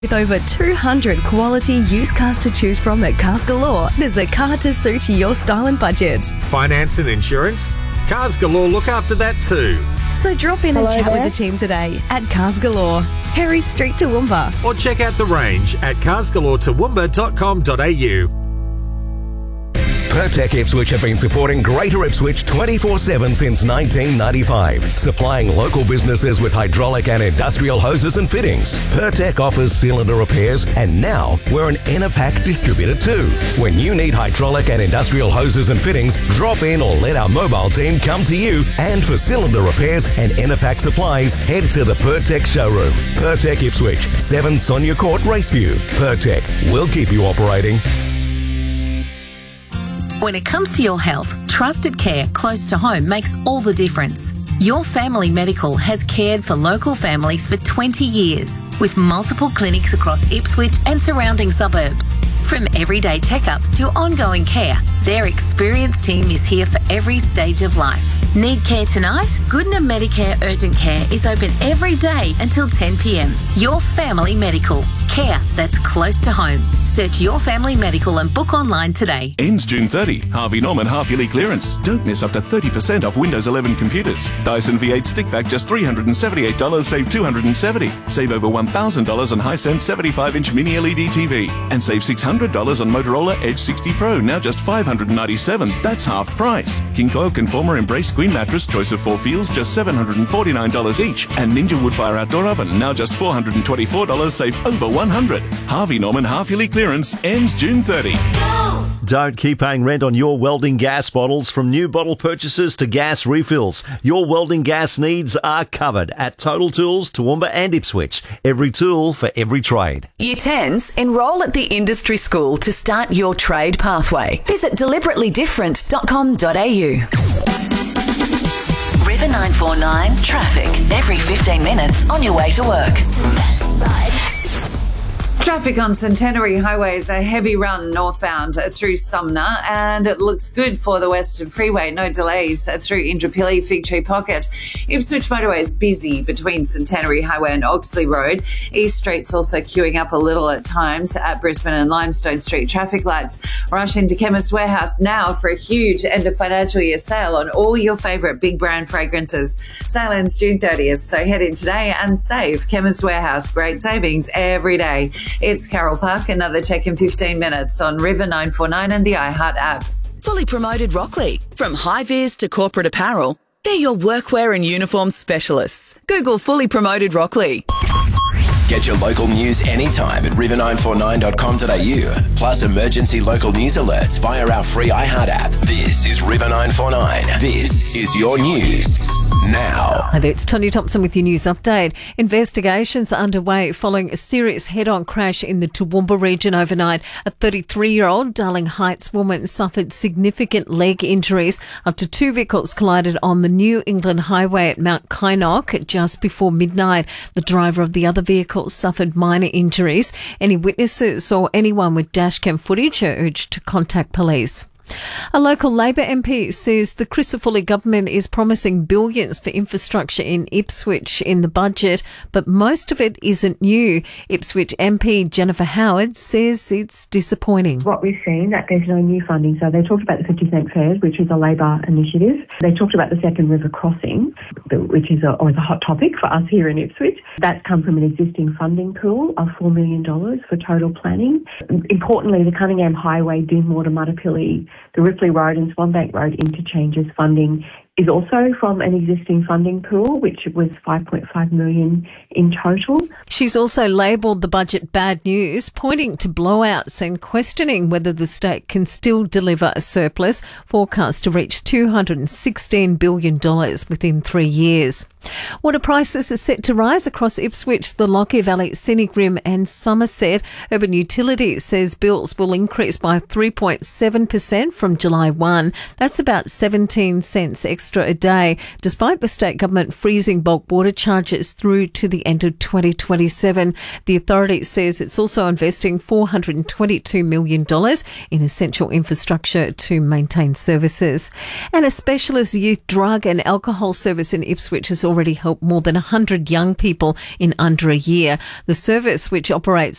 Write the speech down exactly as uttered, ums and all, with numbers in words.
With over two hundred quality used cars to choose from at Cars Galore, there's a car to suit your style and budget. Finance and insurance? Cars Galore look after that too. So drop in Hello and chat there. with the team today at Cars Galore, Harry Street, Toowoomba. Or check out the range at cars galore toowoomba dot com dot a u. Pertec Ipswich have been supporting Greater Ipswich twenty-four seven since nineteen ninety-five, supplying local businesses with hydraulic and industrial hoses and fittings. Pertec offers cylinder repairs, and now we're an Enerpac distributor too. When you need hydraulic and industrial hoses and fittings, drop in or let our mobile team come to you. And for cylinder repairs and Enerpac supplies, head to the Pertec showroom. Pertec Ipswich, seven Sonia Court, Raceview. Pertec, we'll keep you operating. When it comes to your health, trusted care close to home makes all the difference. Your Family Medical has cared for local families for twenty years, with multiple clinics across Ipswich and surrounding suburbs. From everyday checkups to ongoing care, their experienced team is here for every stage of life. Need care tonight? Goodna Medicare Urgent Care is open every day until ten p m. Your Family Medical. Care that's close to home. Search Your Family Medical and book online today. Ends June thirtieth. Harvey Norman half-yearly clearance. Don't miss up to thirty percent off Windows eleven computers. Dyson V eight stick vac just three hundred seventy-eight dollars, save two hundred seventy dollars. Save over one thousand dollars on Hisense seventy-five inch mini L E D T V. And save six hundred dollars on Motorola Edge sixty Pro, now just five hundred ninety-seven dollars. That's half price. King Coil Conformer Embrace Queen Mattress, choice of four feels, just seven hundred forty-nine dollars each. And Ninja Woodfire Outdoor Oven, now just four hundred twenty-four dollars, save over one hundred dollars. Harvey Norman half-yearly clearance ends June thirtieth. Don't keep paying rent on your welding gas bottles. From new bottle purchases to gas refills, your welding gas needs are covered at Total Tools, Toowoomba and Ipswich. Every tool for every trade. Year tens, enrol at the Industry School to start your trade pathway. Visit deliberately different dot com dot a u. River nine four nine traffic. Every fifteen minutes on your way to work. Traffic on Centenary Highway is a heavy run northbound through Sumner, and it looks good for the Western Freeway. No delays through Indooroopilly, Fig Tree Pocket. Ipswich Motorway is busy between Centenary Highway and Oxley Road. East Street's also queuing up a little at times at Brisbane and Limestone Street. Traffic lights rush into Chemist Warehouse now for a huge end of financial year sale on all your favourite big brand fragrances. Sale ends June thirtieth, so head in today and save. Chemist Warehouse, great savings every day. It's Carol Park. Another check in fifteen minutes on River nine four nine and the iHeart app. Fully Promoted Rockley. From high-vis to corporate apparel, they're your workwear and uniform specialists. Google Fully Promoted Rockley. Get your local news anytime at river nine four nine dot com dot a u. Plus emergency local news alerts via our free iHeart app. This is River nine four nine. This is your news now. Hi there, it's Tony Thompson with your news update. Investigations are underway following a serious head-on crash in the Toowoomba region overnight. A thirty-three-year-old Darling Heights woman suffered significant leg injuries. Up to two vehicles collided on the New England Highway at Mount Kynoch just before midnight. The driver of the other vehicle suffered minor injuries. Any witnesses or anyone with dashcam footage are urged to contact police. A local Labor M P says the Crisafulli government is promising billions for infrastructure in Ipswich in the budget, but most of it isn't new. Ipswich M P Jennifer Howard says it's disappointing. What we've seen, that there's no new funding. So they talked about the fifty cent fares, which is a Labor initiative. They talked about the Second River Crossing, which is a, always a hot topic for us here in Ipswich. That's come from an existing funding pool of four million dollars for total planning. Importantly, the Cunningham Highway, Dinmore to Muttapilly, the Ripley Road and Swanbank Road interchanges funding is also from an existing funding pool, which was five point five million dollars in total. She's also labelled the budget bad news, pointing to blowouts and questioning whether the state can still deliver a surplus forecast to reach two hundred sixteen billion dollars within three years. Water prices are set to rise across Ipswich, the Lockyer Valley, Scenic Rim and Somerset. Urban Utilities says bills will increase by three point seven percent from July first. That's about seventeen cents extra a day, despite the state government freezing bulk water charges through to the end of twenty twenty-seven. The authority says it's also investing four hundred twenty-two million dollars in essential infrastructure to maintain services. And a specialist youth drug and alcohol service in Ipswich has already helped more than one hundred young people in under a year. The service, which operates